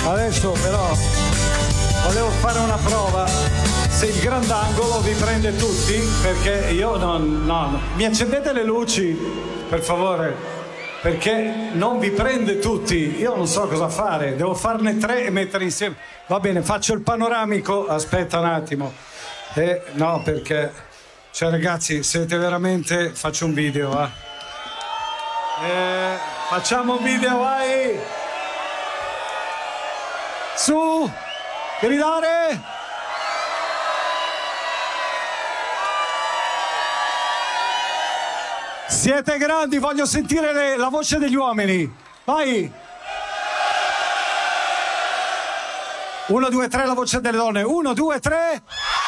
Adesso però volevo fare una prova se il grandangolo vi prende tutti, perché io no. Mi accendete le luci per favore, perché non vi prende tutti. Io non so cosa fare, devo farne 3 e mettere insieme. Va bene, faccio il panoramico, aspetta un attimo. No, perché cioè ragazzi, siete veramente, faccio un video, va. Facciamo un video, vai! Su! Gridare! Siete grandi, voglio sentire la voce degli uomini. Vai! 1, 2, 3, la voce delle donne. 1, 2, 3.